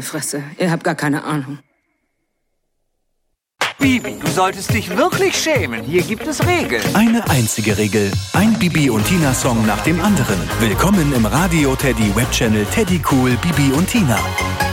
Fresse. Ihr habt gar keine Ahnung. Bibi, du solltest dich wirklich schämen. Hier gibt es Regeln. Eine einzige Regel. Ein Bibi und Tina-Song nach dem anderen. Willkommen im Radio Teddy Webchannel Teddy Cool Bibi und Tina.